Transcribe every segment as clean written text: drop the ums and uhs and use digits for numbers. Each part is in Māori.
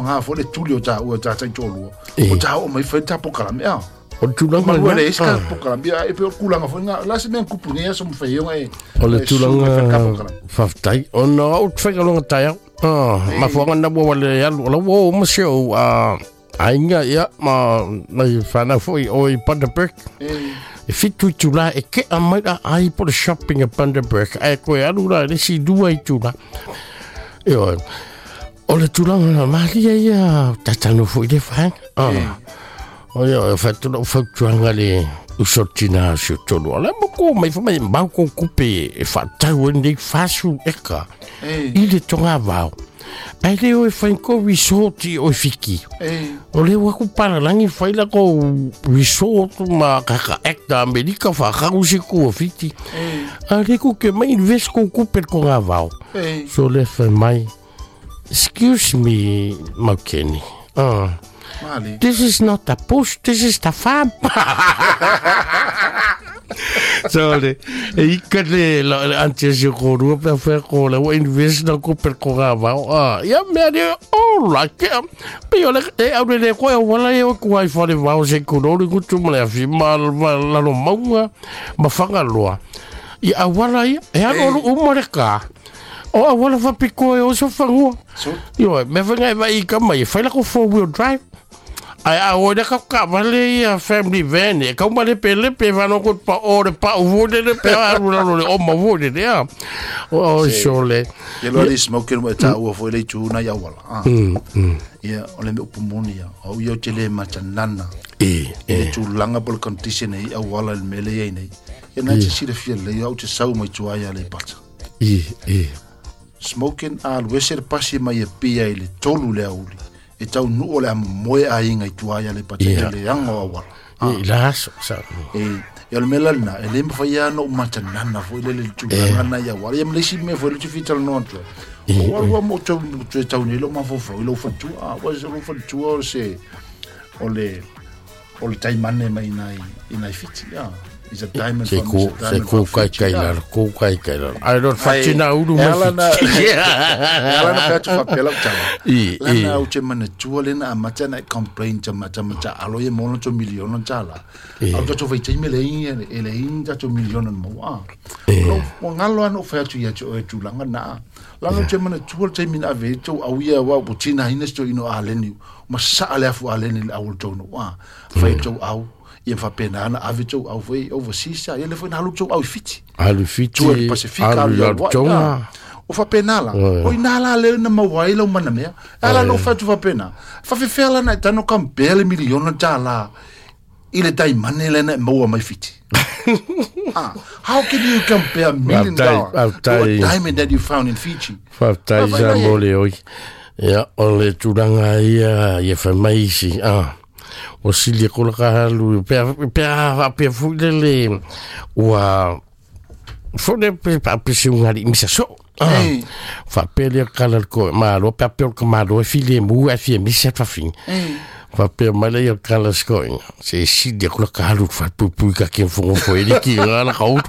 nga fo le tuli o ta tai tolu o ta o mai fa ta pokala me o tulanga ma le ska pokala bia e pe kulanga fo nga la se men kupuni ya so mo fa yo e o le tulanga faftai o no o fega longa tai ma fo nga na bo le ya lo wo mo show ainga ya ma mai fana foi o i Bundaberg e fitu tula e ke amaira ai por shopping a Bundaberg e ko e alura le si dua i tula o le tulanga na maria ia tatano foi de fan o ia fatu no fatuanga le usotina so tolo ala mo ko mai fa mai ba ko kupe e fatau ndi fasu eka ile tonga vao ai le o fai ko risorti o fiki o le wa ku para langi fai la ko resort ma ka ekta amerika fa ka usi ko fiti ale ku ke mai invest ko kupe ko ngavao so le fa mai excuse me Makeni this is not a push, this is the farm. Sorry. E kale antes eu coro para fer com la invest na cooper com gava. Ya me de all like. Pero le abre ko wala eu ko ai fora va se coro ko tu me afi mal la no maua ma fanga loa. E awala e agora o moreka. O awala fa pico e o so fango. Yo me venga vai kama e fai la ko 4-wheel drive. Ai ora ka vale a family van e ka male pele pe vano ko pa ore pa vode le pe o ma vode ya o sole e lo dis mo ke mo ta o foi le tu na ya wala ya o le mo pomonia o yo tele ma chanana e tu langa por condition e a wala le mele ye nei e na te sire fiel le au te sau mai tu ai le pata smoking al weser pasi mai e pia ile tolu le auli e tau nu o le moe a inga i tuaia le pate le anga o awala. E laso, sa. E le melana, e le mwhai no matanana fo le tulanga na ia wala. E mlesi me fo le tufital no antua. O warua mo tau ni lo mafofo, ilo fatua, wa se lo fatua o le taimane mai inai fiti, Is a diamond from ko kai la. I don't fatina uru ma. Ela na petu fa pela tama. Lana au che mana tuolena a matana complain chama alo ye mono to million chala. Au to vai chime le inja to million mo. No ngalo ano fa tu ya to tu langa na. Lana che mana tuol chime na ve to au ya wa butina hinesto ino aleni. Ma sa ale fu aleni au to no wa. Fa to au e fa pena na avito au foi overseas ele foi na luto au fiti tu pacifica o fa pena la o inala le na mawai lo mana me ala no fa tu fa pena fa fela na tano campele miliona tala ile tai manele na mo mai fiti how can you compare $1 million to a diamond that you found in Fiji fa tai ja mole oi ya ole turanga ia fa mai si o sili ko la halu pe fulele wa fone pe apesi ngari misa so fa pele kala ko malo pe ko malo file mu afie misa fa fin fa pe male yo kala sko se sili ko la halu fa pupu ka ken fo ele ki la haut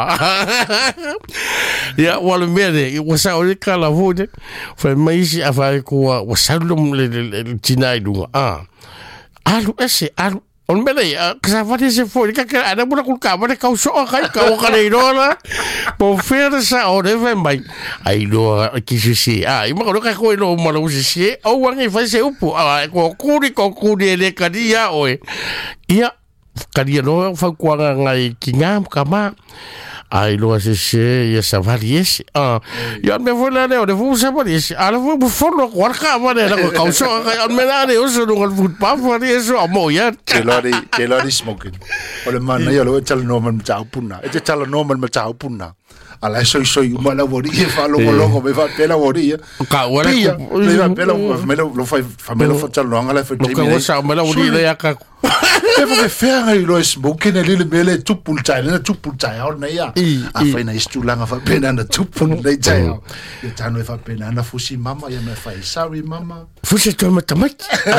ya wala mede o sa o kala vode fa mai si afa ko o salum le tinai du alu ese alu on mele ka va se foi ka ada bula ku ka va ka so ka le rola po fer sa o de ven mai ai do ki si i mo ka ko no mo lo si o wan e fa se upu ko kuri le ka dia o ia ka dia no fa ku ngai ki ngam ka ma ai lo se ya sa varies yo me vola le o de fu sa varies ala fu fono ko ka va de ko so me la de so no fut pa varies o mo ya ke lori smoking o le mana yo lo chal normal ma puna e chal normal ma puna ala so uma la vori e fa lo me fa pela vori ka wala le va pela me lo fa chal no ngala fa timi ko sa me la vori le ya ka Evo fer lo smoking ele mele tupultai na ia a fa na istulanga fa pena na tupun le tai e tano fa pena na fusi mama ia me fa sorry mama fusi to matamat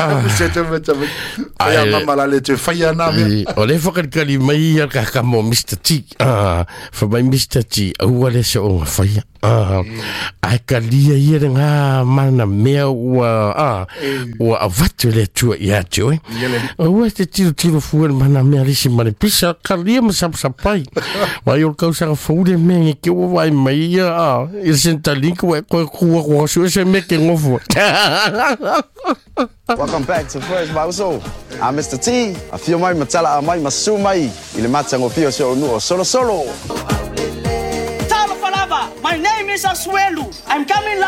ya mama la le te fa ya na me o le fa ka li mai ka mo Mr. T fa mai Mr. T o le so fa ai kalia ia nga mana mea ua avatu le tua ia tio ua te tiro fuel mana mea risi mare pisa kalia masapasapai wai o kausa faude me ke ua vai mai ia senta link wa ko so se me ke ngofo. Welcome back to First Bible Show. I'm Mr. T. I feel my matala mai masumai ile matsango pio so no solo. My name is Aswelu. I'm coming